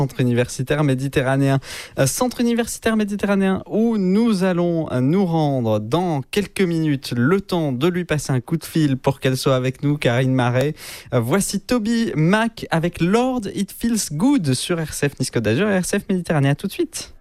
Centre universitaire méditerranéen. Centre universitaire méditerranéen où nous allons nous rendre dans quelques minutes. Le temps de lui passer un coup de fil pour qu'elle soit avec nous, Karine Marais. Voici Toby Mac avec Lord It Feels Good sur RCF Nice Côte d'Azur et RCF Méditerranée. À tout de suite.